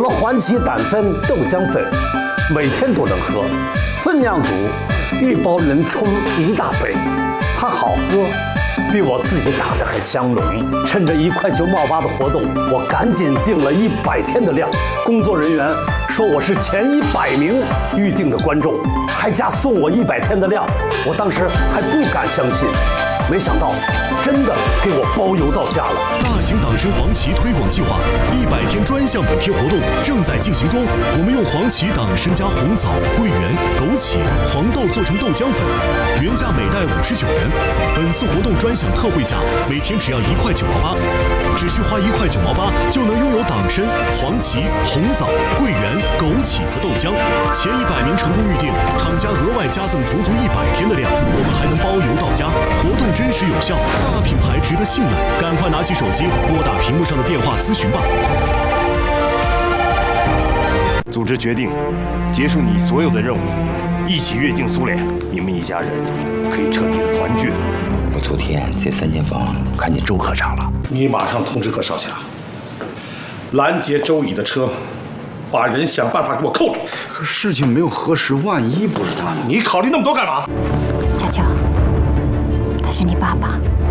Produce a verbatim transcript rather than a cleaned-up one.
了环旗党参豆浆粉，每天都能喝，分量足，一包能冲一大杯，它好喝，比我自己打的还香浓。趁着一块九毛八的活动，我赶紧订了一百天的量。工作人员说我是前一百名预定的观众，还加送我一百天的量，我当时还不敢相信。没想到，真的给我包邮到家了。 大型党参黄芪推广计划一百天专项补贴活动正在进行中。我们用黄芪党参加红枣、桂圆、枸杞、黄豆做成豆浆粉，原价每袋五十九元。本次活动专享特惠价，每天只要一块九毛八，只需花一块九毛八就能拥有党参、黄芪、红枣、桂圆、枸杞和豆浆。前一百名成功预定，厂家额外加赠足足一百天的量，我们还能包邮到家。活动真实有效，大品牌值得信赖，赶快拿起手机拨打屏幕上的电话咨询吧。 组织决定，结束你所有的任务，一起越境苏联，你们一家人可以彻底的团聚了。 我昨天在三间房看见周科长了， 你马上通知何少侠，拦截周乙的车，把人想办法给我扣住。 可事情没有核实，万一不是他呢？ 你考虑那么多干嘛？ 家教。他是你爸爸，